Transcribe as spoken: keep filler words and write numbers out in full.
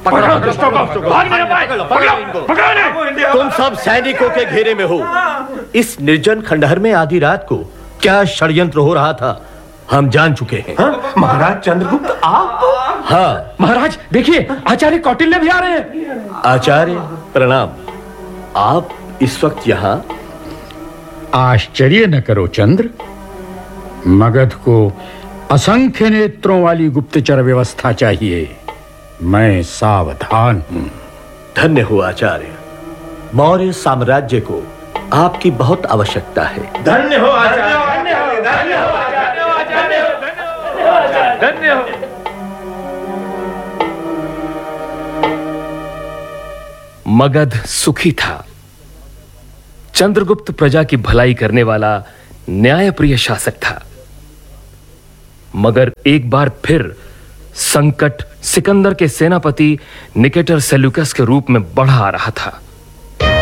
पकड़ो दुष्टों को, भाग नहीं पाए, पकड़ो इनको, पकड़ो। तुम सब सैनिकों के घेरे में हो। इस निर्जन खंडहर में आधी रात को क्या षड्यंत्र हो रहा था हम जान चुके हैं। हाँ? महाराज चंद्रगुप्त आप? हाँ महाराज देखिए, आचार्य कौटिल्य भी आ रहे हैं। आचार्य प्रणाम। आप इस वक्त यहाँ? आश्चर्य न करो चंद्र, मगध को असंख्य नेत्रों वाली गुप्तचर व्यवस्था चाहिए। मैं सावधान हूं। धन्य हो आचार्य, मौर्य साम्राज्य को आपकी बहुत आवश्यकता है। धन्य हो आचार्य, धन्य हो, धन्य हो आचार्य, धन्य हो। मगध सुखी था। चंद्रगुप्त प्रजा की भलाई करने वाला न्यायप्रिय शासक था। मगर एक बार फिर संकट सिकंदर के सेनापति निकेटर सेल्यूकस के रूप में बढ़ा आ रहा था।